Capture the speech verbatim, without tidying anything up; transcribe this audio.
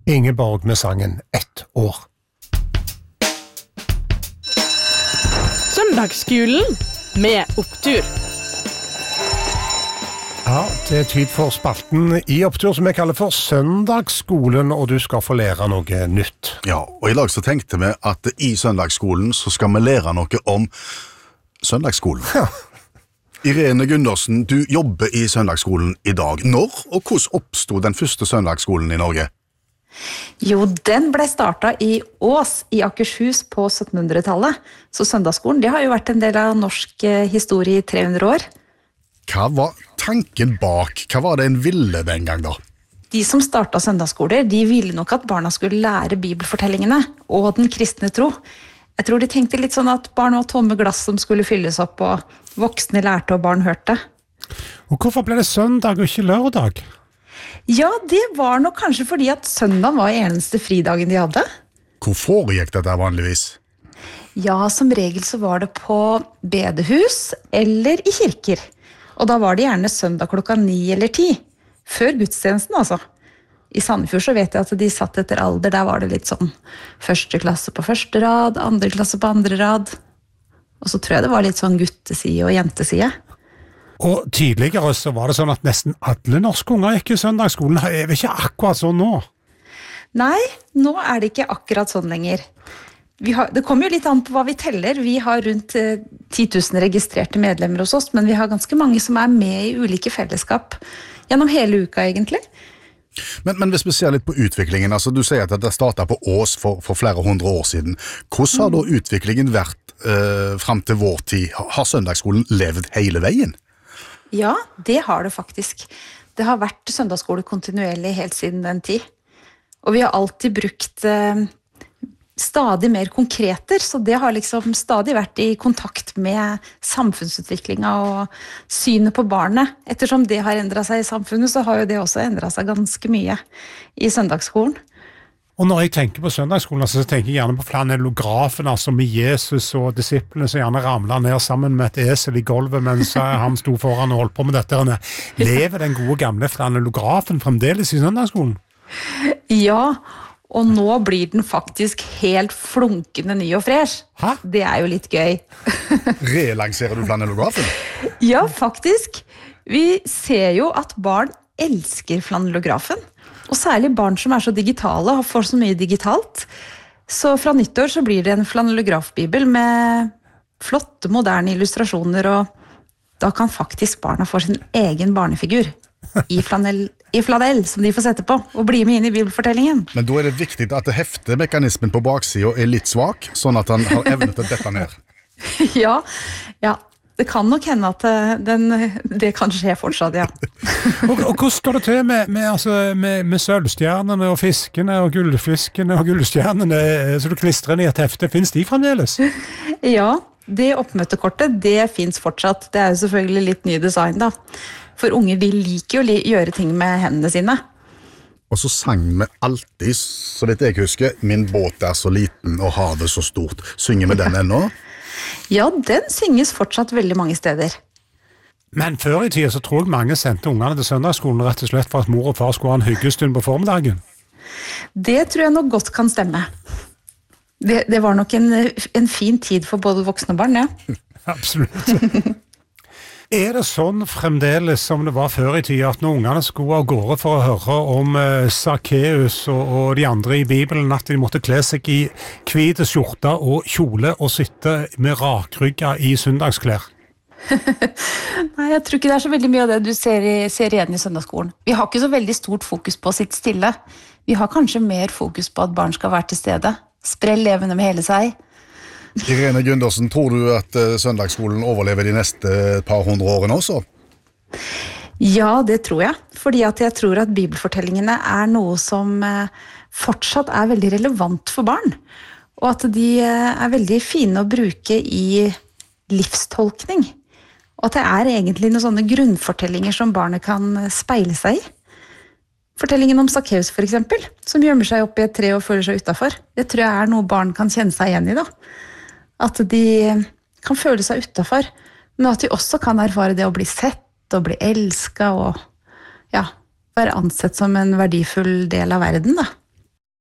Ingeborg med sangen Ett år. Søndagsskolen med opptur. Ja, det er tid for spalten i opptur som jeg kaller for Søndagsskolen, og du skal få lære noe nytt. Ja, og i dag så tenkte vi at i Søndagsskolen så skal vi lære noe om Søndagsskolen. Ja. Irene Gundersen, du jobber i Søndagsskolen i dag. Når og hvordan oppstod den første Søndagsskolen i Norge? Jo, den ble startet i Ås i Akershus på syttenhundretallet. Så Søndagsskolen, det har jo vært en del av norsk historie i tre hundre år. Hva var tanken bak? Hva var det en ville den gang da? De som startet søndagsskoler, de ville nok at barna skulle lære bibelfortellingene og den kristne tro. Jeg tror de tenkte litt sånn at barn var tomme glass som skulle fylles opp, og voksne lærte og barn hørte. Og hvorfor ble det søndag og ikke lørdag? Ja, det var nok kanskje fordi at søndag var eneste fridagen de hadde. Hvor foregikk dette vanligvis? Ja, som regel så var det på bedehus eller i kirker. Og da var det gjerne søndag klokka ni eller ti. Før gudstjenesten, altså. I Sandefjord så vet jeg at de satt etter alder. Der var det litt sånn første klasse på første rad, andre klasse på andre rad. Og så tror jeg det var litt sånn gutteside og jenteside. Og tidligere så var det sånn at nesten alle norske unger gikk i søndagsskolen. Er det ikke akkurat sånn nå? Nei, nå er det ikke akkurat sånn lenger. Vi har, det kommer jo litt an på hva vi teller. Vi har rundt eh, ti tusen registrerte medlemmer hos oss, men vi har ganske mange som er med i ulike fellesskap gjennom hele uka, egentlig. Men, men hvis vi ser litt på utviklingen, altså du sier at det startet på Ås for, for flere hundre år siden. Hvordan har da utviklingen vært eh, frem til vår tid? Har søndagsskolen levd hele veien? Ja, det har det faktisk. Det har vært søndagsskole kontinuerlig helt siden den tid. Og vi har alltid brukt eh, stadig mer konkreter, så det har liksom stadig vært i kontakt med samfunnsutviklingen og synet på barnet. Ettersom det har endret seg i samfunnet, så har jo det også endret seg ganske mye i søndagsskolen. Og når jeg tenker på søndagsskolen, så tenker jeg gjerne på flanellografen, altså med Jesus og disiplene som gjerne ramlet ned sammen med et esel i gulvet mens han sto foran og holdt på med dette. Lever den gode gamle flanellografen fremdeles i søndagsskolen? Ja, og nå blir den faktisk helt flunkende ny og fresh. Hæ? Det er jo litt gøy. Relanserer du flanellografen? Ja, faktisk. Vi ser jo at barn elsker flanellografen. Og særlig barn som er så digitale og får så mye digitalt. Så fra nyttår så blir det en flanellografbibel med flotte, moderne illustrasjoner, og da kan faktisk barna få sin egen barnefigur i flanell, i flanell, som de får sette på, og bli med inn i bibelfortellingen. Men da er det viktig at heftemekanismen på baksiden er litt svak, sånn at han har evnet til dette ned. Ja, ja. Det kan nok hende at den, det kan skje fortsatt, ja. og, og hvordan står det til med, med, altså, med, med sølvstjernene og fiskene og gullfiskene og gullstjernene, så du klistrer inn i et hefte? Finnes de fremdeles? Ja, det oppmøtekortet, det finnes fortsatt. Det er jo selvfølgelig litt ny design da. For unger, de liker jo å gjøre ting med hendene sine. Og så sang vi alltid, så vidt jeg husker, min båt er så liten og havet så stort. Synger vi den ennå? Ja, den synges fortsatt veldig mange steder. Men før i tiden så tror jeg mange sendte ungene til søndagsskolen rett og slett for at mor og far skulle ha en hyggestund på formiddagen. Det tror jeg nok godt kan stemme. Det, det var nok en, en fin tid for både voksne og barn, ja. Absolutt. Er det sånn fremdeles som det var før i tiden at når ungene skulle av gårde for å høre om uh, Zacchaeus og, og de andre i Bibelen, at de måtte kle seg i hvite skjorte og kjole og sitte med rakrygga i søndagsklær? Nei, jeg tror ikke det er så veldig mye av det du ser, i, ser igjen i søndagsskolen. Vi har ikke så veldig stort fokus på å sitte stille. Vi har kanskje mer fokus på at barn skal være til stede. Sprell levende med hele seg. Irene Gundersen, tror du at uh, søndagsskolen overlever de neste par hundre årene også? Ja, det tror jeg. Fordi at jeg tror at bibelfortellingene er noe som uh, fortsatt er veldig relevant for barn. Og at de uh, er veldig fine å bruke i livstolkning. Og at det er egentlig noen sånne grunnfortellinger som barnet kan speile seg i. Fortellingen om Zacchaeus for eksempel, som gjemmer seg opp i et tre og føler seg utenfor. Det tror jeg er noe barn kan kjenne seg igjen i da. At de kan føle seg utenfor, men at de også kan erfare det å bli sett og bli elsket og ja, være ansett som en verdifull del av verden da.